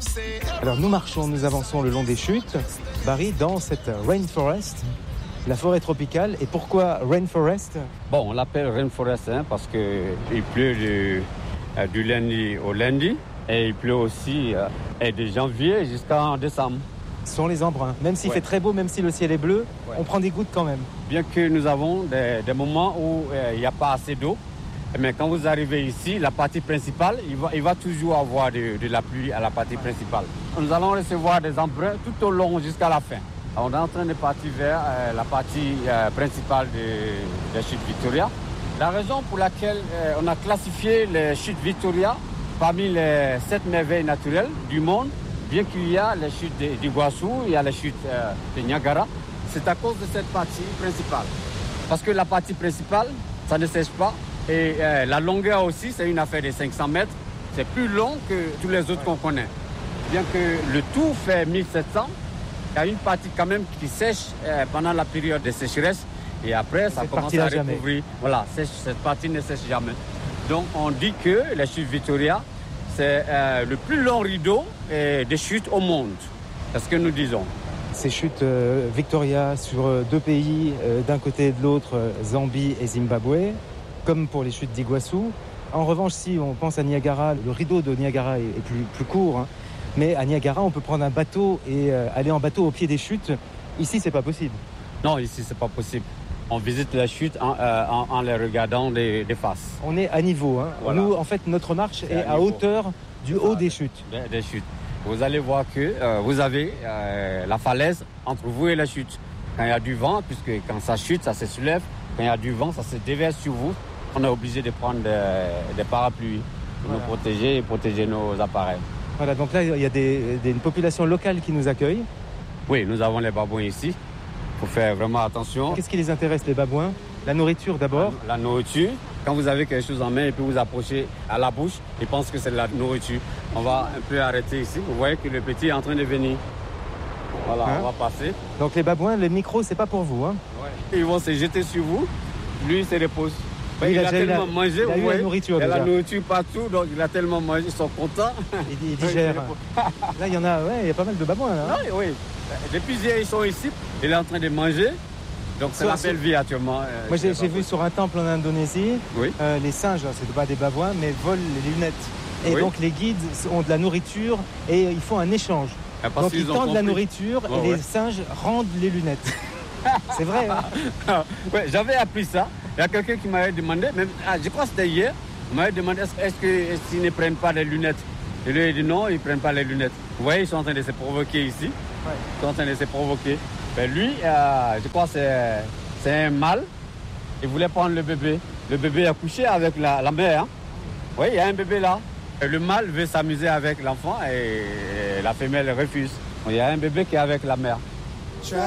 Alors nous marchons, nous avançons le long des chutes, Barry, dans cette rainforest, la forêt tropicale. Et pourquoi rainforest ? Bon, on l'appelle rainforest parce qu'il pleut du lundi au lundi et il pleut aussi de janvier jusqu'en décembre. Ce sont les embruns. Même s'il fait très beau, même si le ciel est bleu, on prend des gouttes quand même. Bien que nous avons des moments où il n'y a pas assez d'eau, mais quand vous arrivez ici, la partie principale, il va toujours avoir de la pluie à la partie principale. Nous allons recevoir des embruns tout au long jusqu'à la fin. On est en train de partir vers la partie principale des chutes Victoria. La raison pour laquelle on a classifié les chutes Victoria parmi les 7 merveilles naturelles du monde, bien qu'il y a les chutes d'Iguassou, il y a les chutes de Niagara, c'est à cause de cette partie principale. Parce que la partie principale, ça ne sèche pas. Et la longueur aussi, c'est une affaire de 500 mètres. C'est plus long que tous les autres qu'on connaît. Bien que le tout fait 1700, il y a une partie quand même qui sèche pendant la période de sécheresse. Et après, ça commence à recouvrir. Voilà, cette partie ne sèche jamais. Donc on dit que les chutes Victoria, c'est le plus long rideau de chutes au monde. C'est ce que nous disons. Ces chutes Victoria sur 2 pays, d'un côté et de l'autre, Zambie et Zimbabwe, comme pour les chutes d'Iguassou. En revanche, si on pense à Niagara, le rideau de Niagara est plus court. Hein. Mais à Niagara, on peut prendre un bateau et aller en bateau au pied des chutes. Ici, c'est pas possible. Non, ici, c'est pas possible. On visite la chute en les regardant des faces. On est à niveau. Hein. Voilà. Nous, en fait, notre marche est à hauteur du haut des chutes. Des chutes. Vous allez voir que vous avez la falaise entre vous et la chute. Quand il y a du vent, puisque quand ça chute, ça se soulève. Quand il y a du vent, ça se déverse sur vous. On est obligé de prendre des parapluies pour nous protéger et protéger nos appareils. Voilà, donc là, il y a une population locale qui nous accueille. Oui, nous avons les babouins ici. Il faut faire vraiment attention. Qu'est-ce qui les intéresse, les babouins ? La nourriture d'abord ? La nourriture. Quand vous avez quelque chose en main et puis vous approchez à la bouche, ils pensent que c'est de la nourriture. On va un peu arrêter ici. Vous voyez que le petit est en train de venir. Voilà, on va passer. Donc les babouins, le micro, c'est pas pour vous. Hein ? Ouais. Ils vont se jeter sur vous. Lui, il se repose. Il a tellement mangé, il a eu la nourriture. Il y a la nourriture partout, donc il a tellement mangé, ils sont contents. Il digère. Là, il y en a, il y a pas mal de babouins. Là. Oui. Depuis hier, ils sont ici. Il est en train de manger. Donc c'est la belle vie actuellement. Moi, j'ai vu sur un temple en Indonésie, les singes, c'est pas des babouins, mais volent les lunettes. Et donc les guides ont de la nourriture et ils font un écéchange. Donc ils tendent la nourriture et les singes rendent les lunettes. C'est vrai. Hein. J'avais appris ça. Il y a quelqu'un qui m'avait demandé, je crois que c'était hier, il m'avait demandé est-ce qu'ils ne prennent pas les lunettes. Je lui ai dit non, ils ne prennent pas les lunettes. Vous voyez, ils sont en train de se provoquer ici. Ils sont en train de se provoquer. Mais lui, je crois que c'est un mâle. Il voulait prendre le bébé. Le bébé a couché avec la mère. Hein. Oui, il y a un bébé là. Et le mâle veut s'amuser avec l'enfant et la femelle refuse. Il y a un bébé qui est avec la mère.